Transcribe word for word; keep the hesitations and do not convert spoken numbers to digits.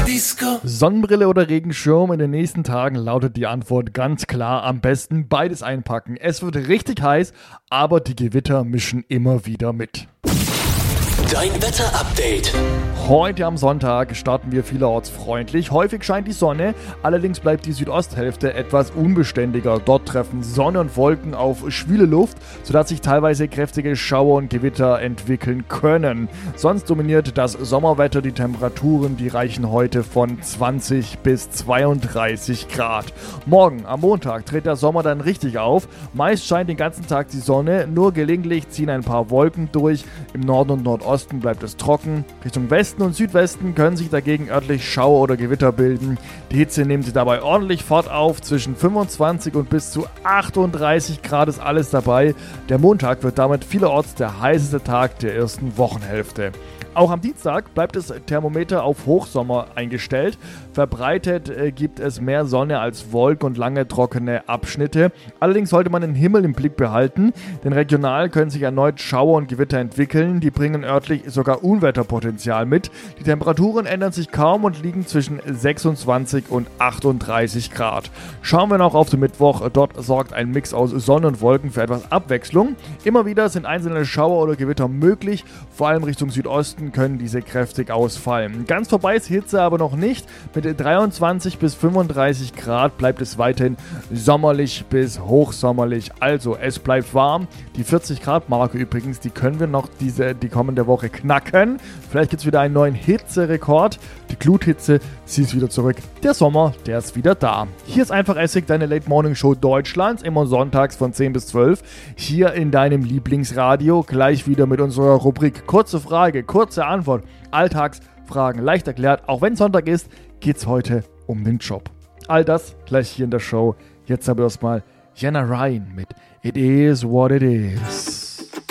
Disco. Sonnenbrille oder Regenschirm? In den nächsten Tagen lautet die Antwort ganz klar: am besten beides einpacken. Es wird richtig heiß, aber die Gewitter mischen immer wieder mit. Dein Wetter-Update. Heute am Sonntag starten wir vielerorts freundlich. Häufig scheint die Sonne, allerdings bleibt die Südosthälfte etwas unbeständiger. Dort treffen Sonne und Wolken auf schwüle Luft, sodass sich teilweise kräftige Schauer und Gewitter entwickeln können. Sonst dominiert das Sommerwetter. Die Temperaturen, die reichen heute von zwanzig bis zweiunddreißig Grad. Morgen, am Montag, tritt der Sommer dann richtig auf. Meist scheint den ganzen Tag die Sonne, nur gelegentlich ziehen ein paar Wolken durch. Im Norden und Nordosten bleibt es trocken. Richtung Westen und Südwesten können sich dagegen örtlich Schauer oder Gewitter bilden. Die Hitze nehmen sie dabei ordentlich fort auf. Zwischen fünfundzwanzig und bis zu achtunddreißig Grad ist alles dabei. Der Montag wird damit vielerorts der heißeste Tag der ersten Wochenhälfte. Auch am Dienstag bleibt das Thermometer auf Hochsommer eingestellt. Verbreitet äh, gibt es mehr Sonne als Wolken und lange trockene Abschnitte. Allerdings sollte man den Himmel im Blick behalten, denn regional können sich erneut Schauer und Gewitter entwickeln. Die bringen örtlich sogar Unwetterpotenzial mit. Die Temperaturen ändern sich kaum und liegen zwischen sechsundzwanzig und achtunddreißig Grad. Schauen wir noch auf den Mittwoch. Dort sorgt ein Mix aus Sonne und Wolken für etwas Abwechslung. Immer wieder sind einzelne Schauer oder Gewitter möglich, vor allem Richtung Südosten können diese kräftig ausfallen. Ganz vorbei ist Hitze aber noch nicht. Mit dreiundzwanzig bis fünfunddreißig Grad bleibt es weiterhin sommerlich bis hochsommerlich. Also es bleibt warm. Die vierzig Grad Marke übrigens, die können wir noch diese, die kommende Woche knacken. Vielleicht gibt es wieder einen neuen Hitzerekord. Die Gluthitze, sie ist wieder zurück. Der Sommer, der ist wieder da. Hier ist einfach Essig, deine Late Morning Show Deutschlands, immer sonntags von zehn bis zwölf. Hier in deinem Lieblingsradio. Gleich wieder mit unserer Rubrik Kurze Frage, kurze Antwort. Alltagsfragen leicht erklärt. Auch wenn Sonntag ist, geht's heute um den Job. All das gleich hier in der Show. Jetzt aber erstmal Jenna Ryan mit It Is What It Is.